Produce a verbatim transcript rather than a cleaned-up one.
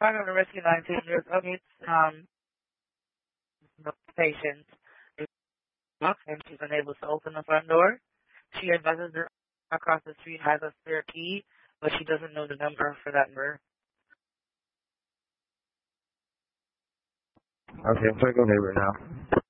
Part of the rescue line team meets um, the patient and she's unable to open the front door. She advises her across the street has a spare key, but she doesn't know the number for that number. Okay, I'm trying to go neighbor now.